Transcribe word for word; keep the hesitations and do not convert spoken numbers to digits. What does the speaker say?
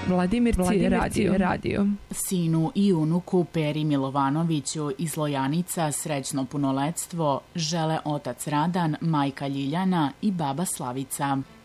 Vladimir Ci radio. radio. Sinu i unuku Peri Milovanoviću iz Lojanica srećno punoletstvo žele otac Radan, majka Ljiljana i baba Slavica.